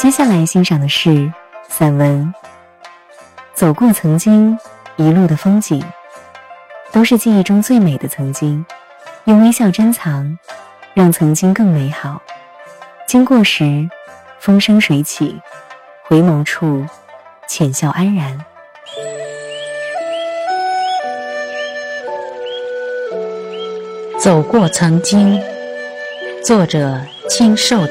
接下来欣赏的是散文《走过曾经一路的风景》，都是记忆中最美的曾经，用微笑珍藏，让曾经更美好。经过时，风生水起，回眸处，浅笑安然。 走过曾经，作者清瘦的